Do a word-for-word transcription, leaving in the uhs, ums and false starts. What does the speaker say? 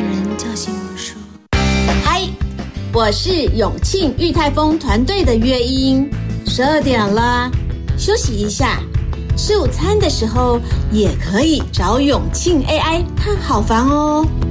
人叫醒我说： 嗨，我是永庆裕泰丰团队的月英，十二点了，休息一下，吃午餐的时候也可以找永庆 A I 看好房哦。